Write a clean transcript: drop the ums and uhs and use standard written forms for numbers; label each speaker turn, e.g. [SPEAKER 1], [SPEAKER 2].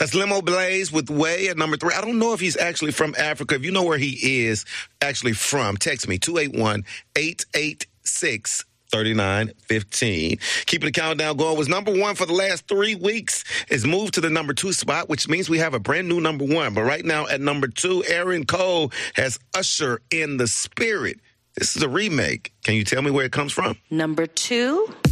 [SPEAKER 1] That's Limo Blaze with Way at number 3. I don't know if he's actually from Africa. If you know where he is actually from, text me, 281-886-3915. Keeping the countdown going. Was number 1 for the last 3 weeks. It's moved to the number 2 spot, which means we have a brand new number 1. But right now at number 2, Aaron Cole has Usher in the Spirit. This is a remake. Can you tell me where it comes from?
[SPEAKER 2] Number 2.